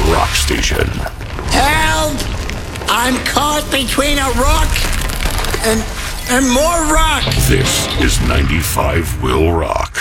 rock station. Help! I'm caught between a rock and more rock. This is 95 Will Rock.